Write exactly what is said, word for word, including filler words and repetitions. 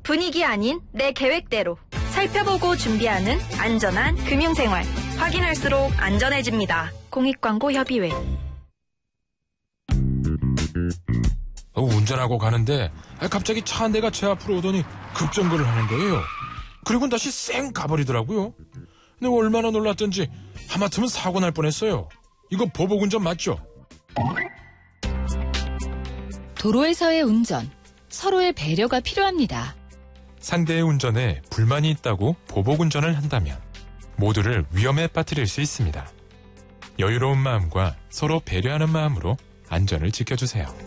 분위기 아닌 내 계획대로 살펴보고 준비하는 안전한 금융생활. 확인할수록 안전해집니다. 공익광고협의회. 어, 운전하고 가는데 갑자기 차 한 대가 제 앞으로 오더니 급정거를 하는 거예요. 그리고 다시 쌩 가버리더라고요. 근데 얼마나 놀랐던지 하마터면 사고 날 뻔했어요. 이거 보복운전 맞죠? 도로에서의 운전, 서로의 배려가 필요합니다. 상대의 운전에 불만이 있다고 보복운전을 한다면 모두를 위험에 빠뜨릴 수 있습니다. 여유로운 마음과 서로 배려하는 마음으로 안전을 지켜주세요.